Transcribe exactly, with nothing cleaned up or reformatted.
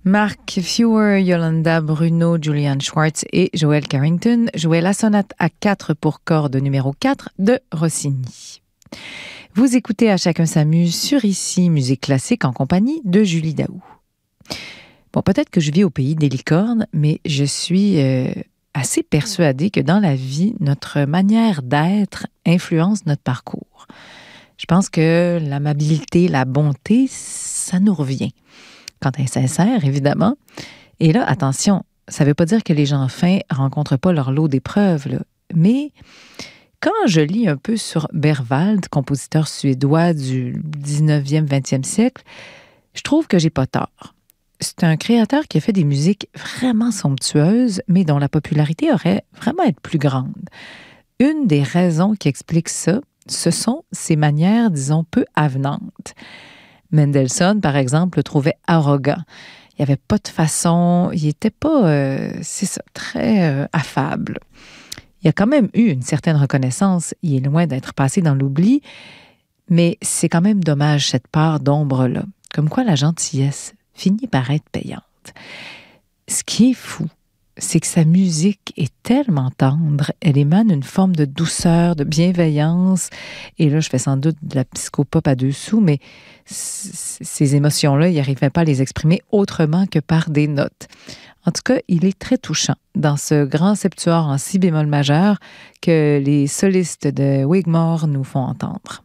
Mark Fewer, Yolanda Bruno, Julian Schwartz et Joel Carrington jouaient la sonate à quatre pour cordes numéro quatre de Rossini. Vous écoutez À chacun s'amuse sur Ici, musique classique en compagnie de Julie Daou. Bon, peut-être que je vis au pays des licornes, mais je suis euh, assez persuadée que dans la vie, notre manière d'être influence notre parcours. Je pense que l'amabilité, la bonté, ça nous revient. Quand elle est sincère, évidemment. Et là, attention, ça ne veut pas dire que les gens fins ne rencontrent pas leur lot d'épreuves, là. Mais quand je lis un peu sur Berwald, compositeur suédois du dix-neuvième, vingtième siècle, je trouve que j'ai pas tort. C'est un créateur qui a fait des musiques vraiment somptueuses, mais dont la popularité aurait vraiment à être plus grande. Une des raisons qui explique ça, ce sont ses manières, disons, peu avenantes. Mendelssohn, par exemple, le trouvait arrogant. Il n'y avait pas de façon, il n'était pas, euh, c'est ça, très euh, affable. Il a quand même eu une certaine reconnaissance, il est loin d'être passé dans l'oubli, mais c'est quand même dommage cette part d'ombre-là. Comme quoi la gentillesse finit par être payante. Ce qui est fou, c'est que sa musique est tellement tendre, elle émane une forme de douceur, de bienveillance, et là, je fais sans doute de la psychopop à deux sous, mais c- ces émotions-là, il n'arrivait pas à les exprimer autrement que par des notes. En tout cas, il est très touchant dans ce grand septuor en si bémol majeur que les solistes de Wigmore nous font entendre.